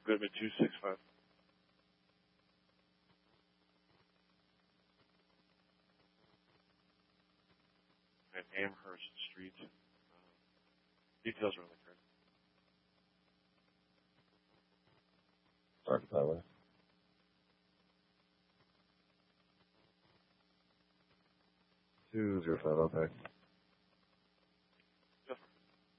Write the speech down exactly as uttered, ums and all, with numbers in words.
Goodman two six five. And Amherst Street. Uh, details are on the card. Start that way. Two zero five, okay.